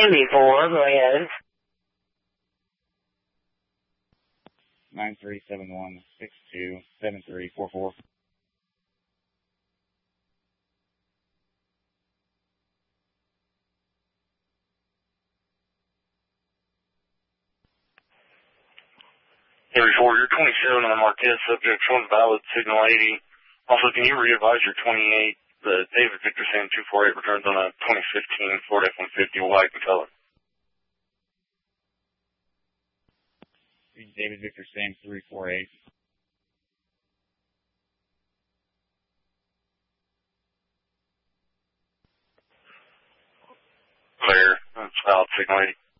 Indy 4, go ahead. 9371627344. Indy 4, you're 27 on the Marquez, subject showing valid, signal 80. Also, can you re-advise your 28? The David Victor Sam 248 returns on a 2015 Ford F-150 white in color. David Victor Sam 348. Clear. That's valid, signal 80.